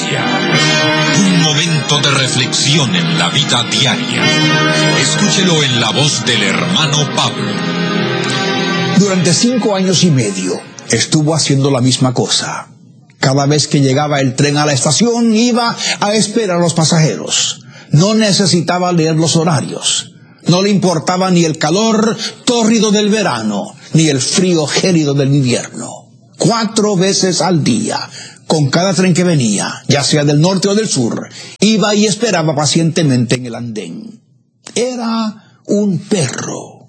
Biblia. Un momento de reflexión en la vida diaria. Escúchelo en la voz del hermano Pablo. Durante 5 años y medio estuvo haciendo la misma cosa. Cada vez que llegaba el tren a la estación, iba a esperar a los pasajeros. No necesitaba leer los horarios. No le importaba ni el calor tórrido del verano, ni el frío gélido del invierno. 4 veces al día, con cada tren que venía, ya sea del norte o del sur, iba y esperaba pacientemente en el andén. Era un perro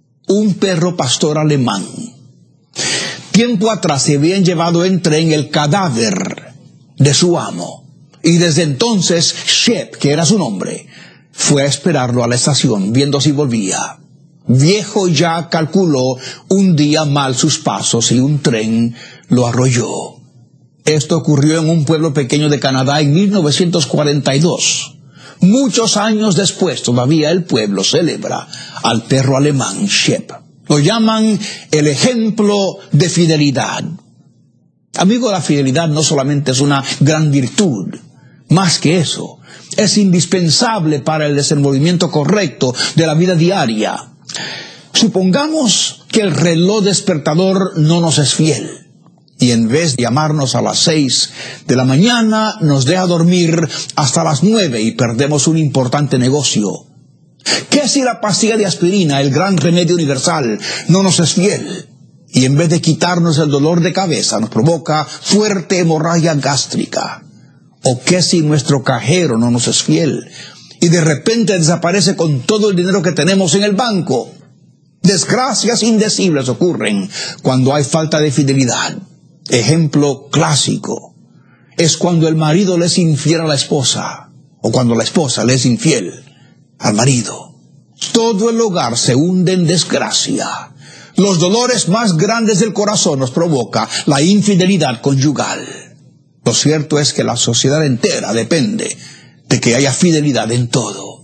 pastor alemán. Tiempo atrás se habían llevado en tren el cadáver de su amo, y desde entonces Shep, que era su nombre, fue a esperarlo a la estación, viendo si volvía. Viejo ya calculó un día mal sus pasos y un tren lo arrolló. Esto ocurrió en un pueblo pequeño de Canadá en 1942. Muchos años después todavía el pueblo celebra al perro alemán Shep. Lo llaman el ejemplo de fidelidad. Amigo, la fidelidad no solamente es una gran virtud, más que eso, es indispensable para el desenvolvimiento correcto de la vida diaria. Supongamos que el reloj despertador no nos es fiel, y en vez de llamarnos a las 6 de la mañana, nos deja dormir hasta las 9 y perdemos un importante negocio. ¿Qué si la pastilla de aspirina, el gran remedio universal, no nos es fiel? Y en vez de quitarnos el dolor de cabeza, nos provoca fuerte hemorragia gástrica. ¿O qué si nuestro cajero no nos es fiel y de repente desaparece con todo el dinero que tenemos en el banco? Desgracias indecibles ocurren cuando hay falta de fidelidad. Ejemplo clásico es cuando el marido le es infiel a la esposa, o cuando la esposa le es infiel al marido. Todo el hogar se hunde en desgracia. Los dolores más grandes del corazón nos provoca la infidelidad conyugal. Lo cierto es que la sociedad entera depende de que haya fidelidad en todo.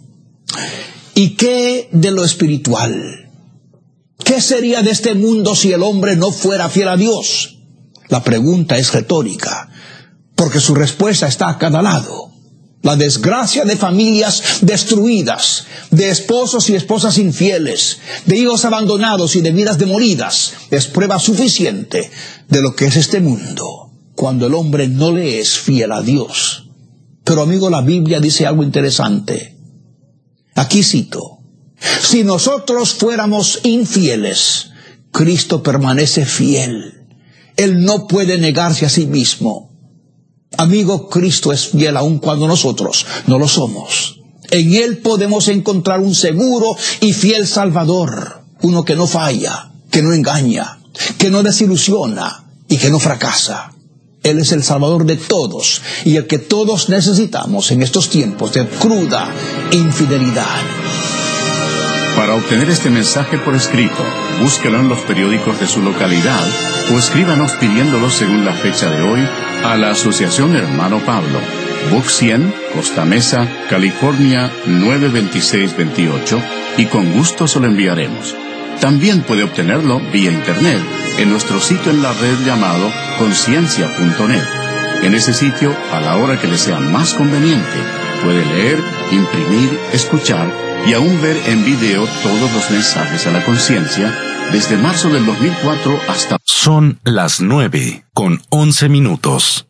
¿Y qué de lo espiritual? ¿Qué sería de este mundo si el hombre no fuera fiel a Dios? La pregunta es retórica, porque su respuesta está a cada lado. La desgracia de familias destruidas, de esposos y esposas infieles, de hijos abandonados y de vidas demolidas, es prueba suficiente de lo que es este mundo, cuando el hombre no le es fiel a Dios. Pero amigo, la Biblia dice algo interesante. Aquí cito: si nosotros fuéramos infieles, Cristo permanece fiel. Él no puede negarse a sí mismo. Amigo, Cristo es fiel aun cuando nosotros no lo somos. En Él podemos encontrar un seguro y fiel Salvador, uno que no falla, que no engaña, que no desilusiona y que no fracasa. Él es el Salvador de todos y el que todos necesitamos en estos tiempos de cruda infidelidad. Para obtener este mensaje por escrito, búsquelo en los periódicos de su localidad o escríbanos pidiéndolo según la fecha de hoy a la Asociación Hermano Pablo, Box 100, Costa Mesa, California 92628, y con gusto se lo enviaremos. También puede obtenerlo vía internet en nuestro sitio en la red llamado conciencia.net. En ese sitio, a la hora que le sea más conveniente, puede leer, imprimir, escuchar y aún ver en video todos los mensajes a la conciencia desde marzo del 2004 hasta... Son las 9:11.